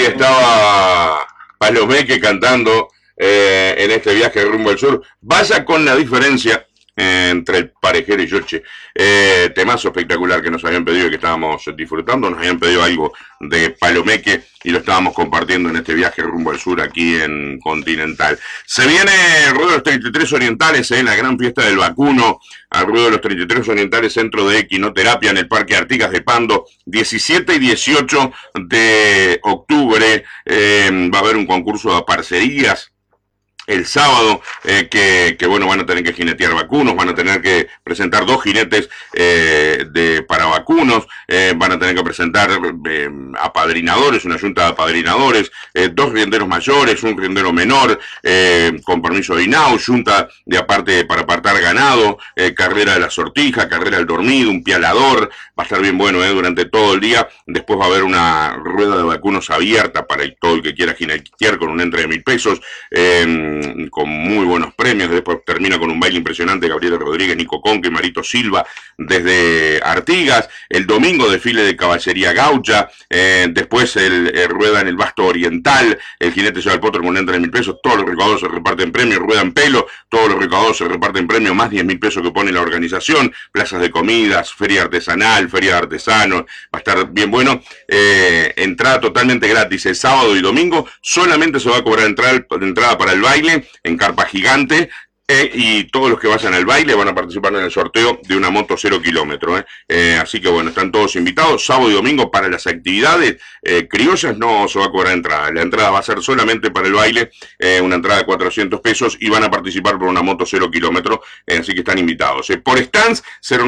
estaba Palomeque cantando en este viaje rumbo al sur. Vaya con la diferencia entre el Parejero y Yoche. Temazo espectacular que nos habían pedido y que estábamos disfrutando. Nos habían pedido algo de Palomeque y lo estábamos compartiendo en este viaje rumbo al sur aquí en Continental. Se viene el Ruedo de los 33 Orientales, la gran fiesta del vacuno, al Ruedo de los 33 Orientales, Centro de Equinoterapia en el Parque Artigas de Pando, 17 y 18 de octubre. Va a haber un concurso de parcerías el sábado, que bueno, van a tener que jinetear vacunos, van a tener que presentar 2 jinetes para vacunos, van a tener que presentar apadrinadores, una junta de apadrinadores, 2 rienderos mayores, un riendero menor, con permiso de INAU, junta de aparte para apartar ganado, carrera de la sortija, carrera del dormido, un pialador. Va a estar bien bueno durante todo el día. Después va a haber una rueda de vacunos abierta para todo el que quiera jinetear con un entre de 1.000 pesos. Con muy buenos premios. Después termina con un baile impresionante, Gabriela Rodríguez, Nico Conque, Marito Silva desde Artigas. El domingo desfile de caballería gaucha, después el rueda en el Basto Oriental, el jinete lleva el potro con un entre de 1.000 pesos, todos los recaudados se reparten premios, rueda en pelo, todos los recaudados se reparten premios, más 10.000 pesos que pone la organización, plazas de comidas, feria artesanal, feria de artesanos. Va a estar bien bueno. Entrada totalmente gratis el sábado y domingo. Solamente se va a cobrar entrada para el baile en carpa gigante, y todos los que vayan al baile van a participar en el sorteo de una moto 0 kilómetros. Así que bueno, están todos invitados. Sábado y domingo para las actividades criollas no se va a cobrar entrada. La entrada va a ser solamente para el baile, una entrada de 400 pesos, y van a participar por una moto 0 kilómetros. Así que están invitados. Por stands,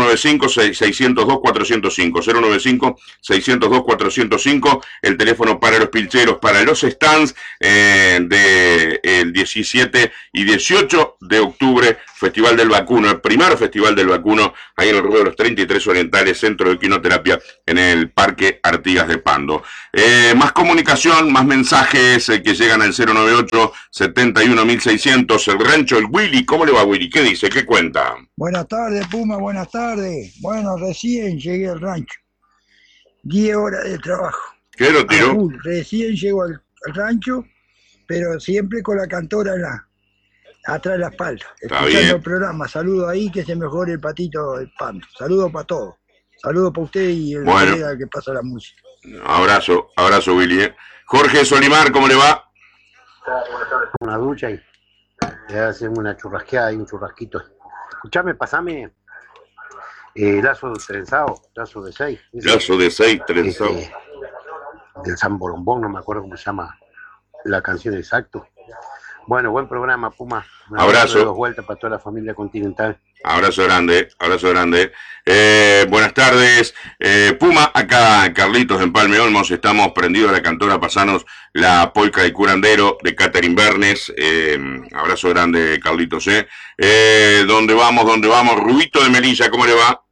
095-602-405, 095-602-405, el teléfono para los pilcheros, para los stands del 17 y 18 de octubre, Festival del Vacuno, el primer Festival del Vacuno, ahí en el Ruedo de los 33 Orientales, Centro de Equinoterapia, en el Parque Artigas de Pando. Más comunicación, más mensajes que llegan al 098-71.600, el rancho El Willy. ¿Cómo le va, Willy? ¿Qué dice? ¿Qué cuenta? Buenas tardes, Puma, buenas tardes. Bueno, recién llegué al rancho. 10 horas de trabajo. ¿Qué lo tiró? Recién llego al rancho, pero siempre con la cantora atrás de la espalda, escuchando el programa. Saludo ahí, que se mejore el patito del Pando. Saludo para todos. Saludo para usted y el colega que pasa la música. Abrazo, Willy. Jorge Solimar, ¿cómo le va? Una ducha y hacemos una churrasqueada y un churrasquito. Escuchame, pasame lazo trenzado, lazo de 6. Lazo de 6 trenzado. Del San Borombón, no me acuerdo cómo se llama la canción exacto. Bueno, buen programa, Puma. Abrazo. 2 vueltas para toda la familia Continental. Abrazo grande, abrazo grande. Buenas tardes, Puma, acá Carlitos en Palme Olmos. Estamos prendidos a la cantora. Pasanos la polca de curandero de Catherine Bernes. Abrazo grande, Carlitos. ¿Dónde vamos? Rubito de Melilla, ¿cómo le va?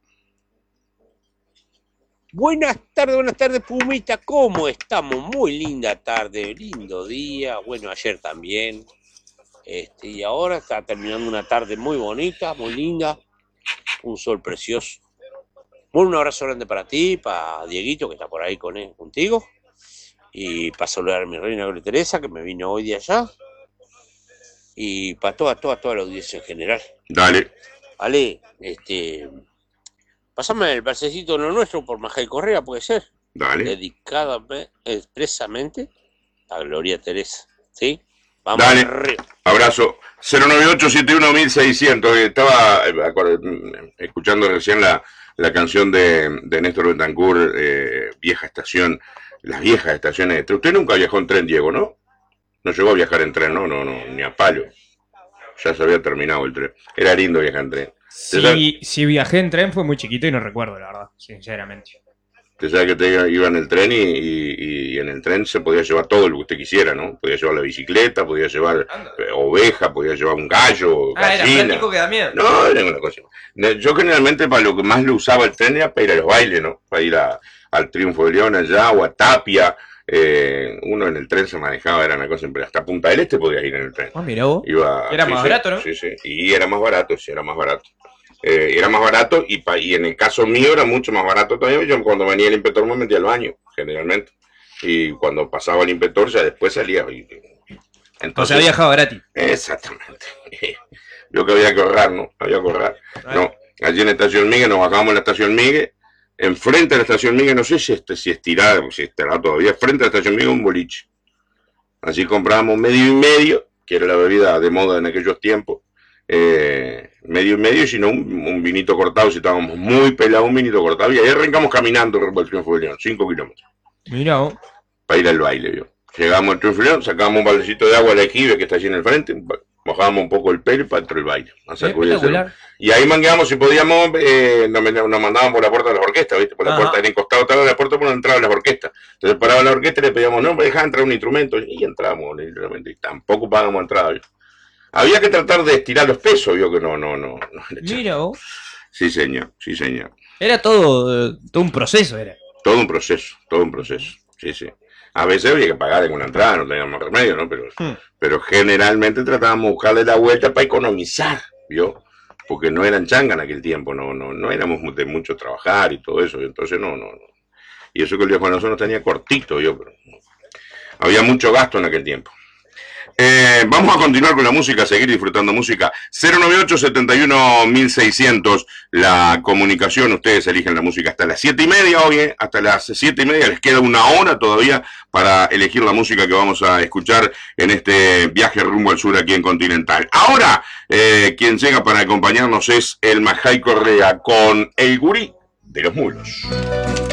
Buenas tardes, Pumita, ¿cómo estamos? Muy linda tarde, lindo día, bueno, ayer también, y ahora está terminando una tarde muy bonita, muy linda, un sol precioso. Bueno, un abrazo grande para ti, para Dieguito, que está por ahí contigo, y para saludar a mi reina Gloria Teresa, que me vino hoy de allá, y para toda la audiencia en general. Dale. Vale, pásame el versecito de lo nuestro por Majay Correa, puede ser. Dale. Dedicada expresamente a Gloria Teresa. ¿Sí? Vamos. Dale. Arriba. Abrazo. 098-71.600. Estaba escuchando recién la canción de Néstor Betancur, Vieja Estación. Las viejas estaciones de tren. Usted nunca viajó en tren, Diego, ¿no? No llegó a viajar en tren, no, ni a palo. Ya se había terminado el tren. Era lindo viajar en tren. Si viajé en tren fue muy chiquito y no recuerdo, la verdad, sinceramente. Usted sabe que te iba en el tren y en el tren se podía llevar todo lo que usted quisiera, ¿no? Podía llevar la bicicleta, podía llevar oveja, podía llevar un gallo, gallina. Era práctico que da miedo. No, era una cosa. Yo generalmente para lo que más lo usaba el tren era para ir a los bailes, ¿no? Para ir al Triunfo de León allá o a Tapia. Uno en el tren se manejaba, era una cosa siempre. Hasta Punta del Este podías ir en el tren. Mirá vos. Era más barato, ¿no? Sí. Y era más barato, era más barato y en el caso mío era mucho más barato todavía. Yo cuando venía el inspector me metía al baño, generalmente. y cuando pasaba el inspector ya después salía. Entonces, o sea, viajaba gratis. Exactamente. Yo que había que ahorrar, ¿no? Había que ahorrar. No, allí en la estación Miguel, nos bajamos en la estación Miguel, enfrente de la estación Miguel, no sé si estirada, si estará todavía, frente a la estación Miguel un boliche. Así comprábamos medio y medio, que era la bebida de moda en aquellos tiempos, medio y medio, y si no un vinito cortado, si estábamos muy pelados, un vinito cortado, y ahí arrancamos caminando rumbo al Triunfo de León, 5 kilómetros. Mira vos. Para ir al baile, yo. Llegamos al Triunfo de León, sacábamos un baldecito de agua a la ejibe que está allí en el frente, mojábamos un poco el pelo para dentro del baile. Y ahí mangueamos, si podíamos, nos mandaban por la puerta de las orquestas, ¿viste? Por la puerta, en el costado estaba la puerta por donde entraban las orquestas. Entonces paraba la orquesta y le pedíamos, no, dejá entrar un instrumento, y entramos, y tampoco pagamos entrada, ¿viste? Había que tratar de estirar los pesos, vio que no. Mira vos. Sí, señor, sí, señor. Era todo un proceso, era. Todo un proceso, sí, sí. A veces había que pagar en una entrada, no teníamos remedio, ¿no? Pero generalmente tratábamos de buscarle la vuelta para economizar, ¿vio? Porque no eran changas en aquel tiempo, no éramos de mucho trabajar y todo eso, entonces no. Y eso que el viejo de nosotros tenía cortito, yo, pero había mucho gasto en aquel tiempo. Vamos a continuar con la música, seguir disfrutando música. 098-71-1600, la comunicación, ustedes eligen la música hasta las 7:30 hoy, hasta las 7:30, les queda una hora todavía para elegir la música que vamos a escuchar en este viaje rumbo al sur aquí en Continental. Ahora, quien llega para acompañarnos es el Majay Correa con El Gurí de los Mulos.